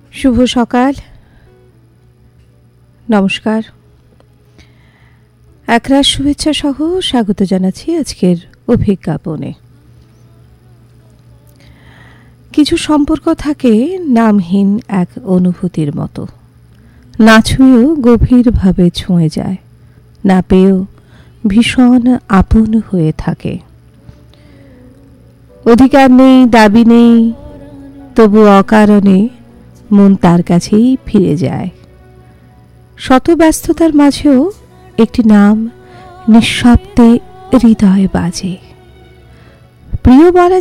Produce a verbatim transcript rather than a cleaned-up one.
শুভ সকাল, নমস্কার, একরাশ শুভেচ্ছা সহ স্বাগত জানাচ্ছি আজকের অভিজ্ঞাপনে। কিছু সম্পর্ক থাকে নামহীন এক অনুভূতির মতো, না ছুঁয়েও গভীরভাবে ছুঁয়ে যায়, না পেয়েও ভীষণ আপন হয়ে থাকে। অধিকার নেই, দাবি নেই, তবু অকারণে মন তার কাছেই ফিরে যায়। শত ব্যস্ততার মাঝেও একটি নাম নিঃশব্দে হৃদয়ে বাজে। প্রিয় বলা